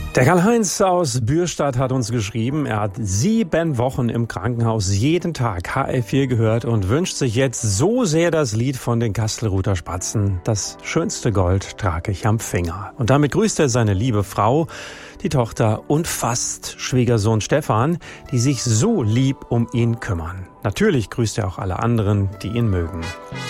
Der Karl-Heinz aus Bürstadt hat uns geschrieben, er hat 7 Wochen im Krankenhaus jeden Tag HR4 gehört und wünscht sich jetzt so sehr das Lied von den Kastelruther Spatzen. Das schönste Gold trage ich am Finger. Und damit grüßt er seine liebe Frau, die Tochter und fast Schwiegersohn Stefan, die sich so lieb um ihn kümmern. Natürlich grüßt er auch alle anderen, die ihn mögen.